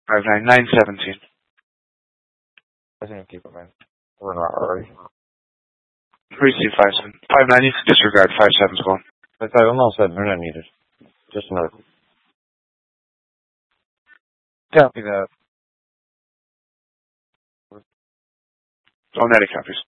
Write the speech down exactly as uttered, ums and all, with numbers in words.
Five nine nine seventeen. I think keep it, man. We're in a hurry. Receive five seven. Five nine, you can disregard five seven's going. I thought I'm all set. They're not needed. Just another. Copy that. Oneida copies.